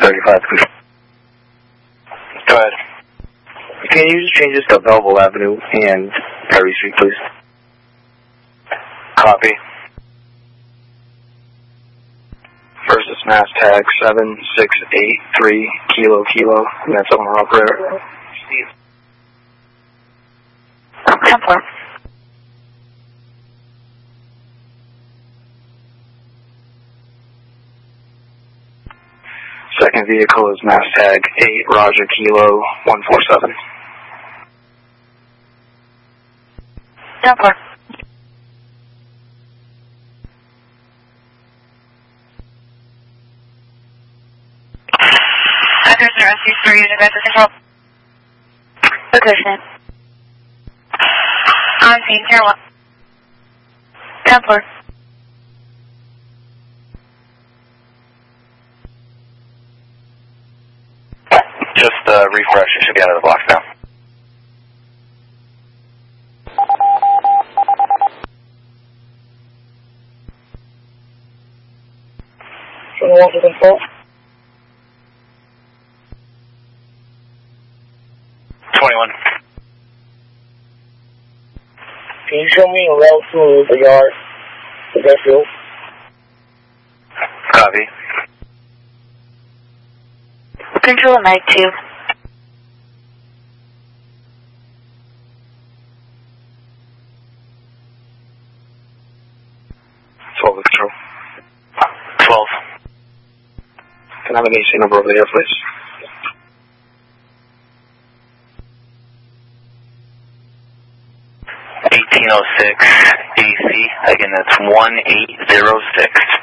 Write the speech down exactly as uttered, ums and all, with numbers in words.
thirty-five. Go ahead. Can you just change this to Belleville Avenue and Perry Street, please? Copy. Versus mass tag seven six eight three kilo kilo, and that's owner operator. Steve. Templar. Second vehicle is mass tag eight Roger Kilo one four seven. Templar. There's an S U three unit vector control. Location. On scene, here one. Templar. Just uh, refresh, you should be out of the blocks now. twenty-one to control. twenty-one. Can you show me a route to the yard, the Redfield? Copy. Control night two. twelve to control. twelve. Can I have an A C number over there, please? eighteen oh six A C. Again, that's one eight zero six.